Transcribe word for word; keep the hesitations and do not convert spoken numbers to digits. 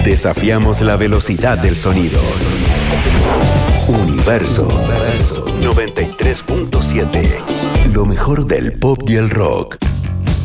Desafiamos la velocidad del sonido. Universo noventa y tres punto siete. Lo mejor del pop y el rock.